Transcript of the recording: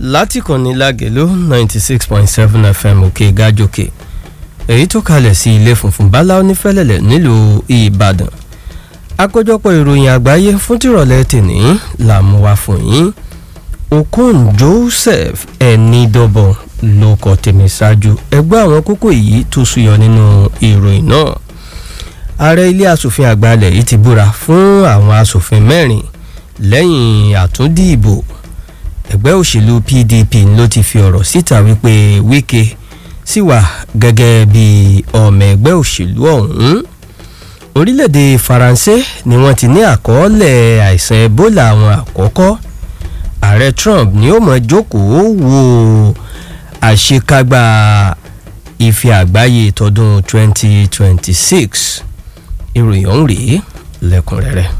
láti kànnì Lágelú 96.7 FM òkè gájòkè èyí tó kalẹ̀ sí ilé funfun báláú ní Fẹ́lẹ́lẹ̀ nílùú Ìbàdàn. àkójọpọ̀ ìròyìn àgbáyé fún tìrọ̀lẹ́ tèní là mú wá fún yín. Okon Joseph Ẹnidọ́bọ̀ ló kọ tèmi ṣáájú ẹgbẹ́ àwọn kókó yìí tó súyọ nínú ìròyìn náà. ààrẹ ilé asòfin àgbà ilẹ̀ yìí ti búra fún àwọn asòfin 4 lẹ́yìn àtúndì ìbò. ẹgbẹ́ òṣèlú PDP ló ti fi ọ̀rọ̀ síta wípé Wike sì wà gẹ́gẹ́ bí ọmọ ẹgbẹ́ òṣèlú ọ̀hún. orílẹ̀-èdè Faransé ni wọ́n ti ní àkọọ́lẹ̀ àìsàn Ebola àwọn àkọ́kọ́. ààrẹ Trump ni ó mọ̀ jókòó wo àṣekágbá ife àgbáyé tọdún 2026. ìròyìn ọ̀hún rèé lẹ́kùnrẹ́rẹ́.